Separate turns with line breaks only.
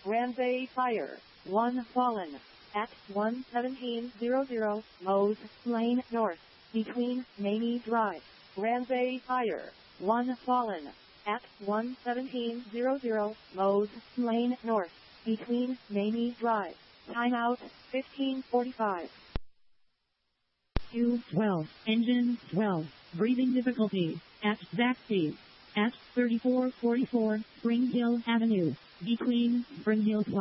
Ramsay Fire. 1 fallen. At 11700 Mose Lane North, between Mamie Drive. Ramsay Fire. 1 fallen. At 11700 Mose Lane North, between Mamie Drive. Timeout, 15:45.
Q12, engine 12, breathing difficulty, at Zaxby's, at 3444 Spring Hill Avenue, between Spring Hill